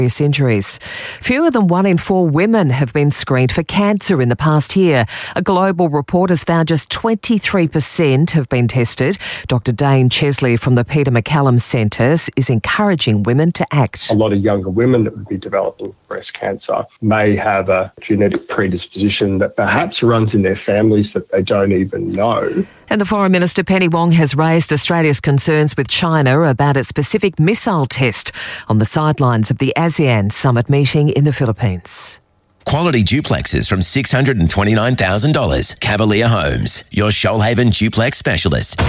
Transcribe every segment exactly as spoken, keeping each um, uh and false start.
injuries. Fewer than one in four women have been screened for cancer in the past year. A global report has found just twenty-three percent have been tested. Doctor Dane Chesley from the Peter MacCallum Centres is encouraging women to act. A lot of younger women that would be developing breast cancer may have a genetic predisposition that perhaps runs in their families that they don't even know. And the Foreign Minister Penny Wong has raised Australia's concerns with China about its Pacific missile test on the sidelines of the ASEAN summit meeting in the Philippines. Quality duplexes from six hundred twenty-nine thousand dollars. Cavalier Homes, your Shoalhaven duplex specialist.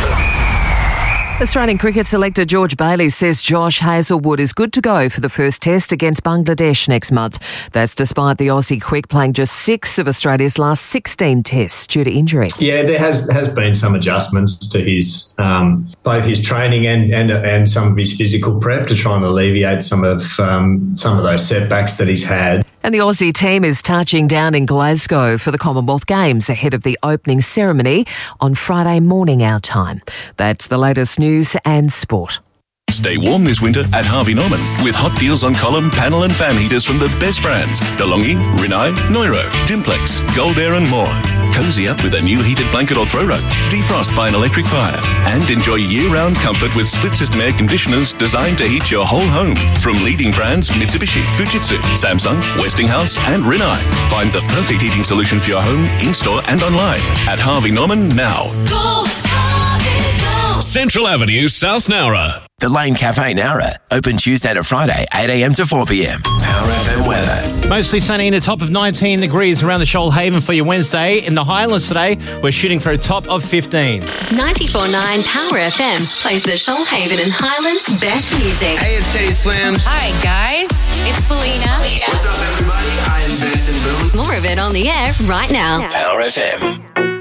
Australian cricket selector George Bailey says Josh Hazlewood is good to go for the first test against Bangladesh next month. That's despite the Aussie quick playing just six of Australia's last sixteen tests due to injury. Yeah, there has has been some adjustments to his um, both his training and, and and some of his physical prep to try and alleviate some of um, some of those setbacks that he's had. And the Aussie team is touching down in Glasgow for the Commonwealth Games ahead of the opening ceremony on Friday morning our time. That's the latest news and sport. Stay warm this winter at Harvey Norman with hot deals on column, panel and fan heaters from the best brands. DeLonghi, Rinnai, Neuro, Dimplex, Gold Air and more. Cozy up with a new heated blanket or throw rug. Defrost by an electric fire. And enjoy year-round comfort with split-system air conditioners designed to heat your whole home. From leading brands Mitsubishi, Fujitsu, Samsung, Westinghouse and Rinnai. Find the perfect heating solution for your home, in-store and online at Harvey Norman now. Go, Harvey, go. Central Avenue, South Nowra. The Lane Cafe Nowra, open Tuesday to Friday, eight a.m. to four p.m. Power F M weather. Mostly sunny in a top of nineteen degrees around the Shoalhaven for your Wednesday. In the Highlands today, we're shooting for a top of fifteen. ninety-four point nine Power F M plays the Shoalhaven and Highlands best music. Hey, it's Teddy Swims. Hi, guys. It's Selena. What's up, everybody? I am Benson Boone. More of it on the air right now. Power F M.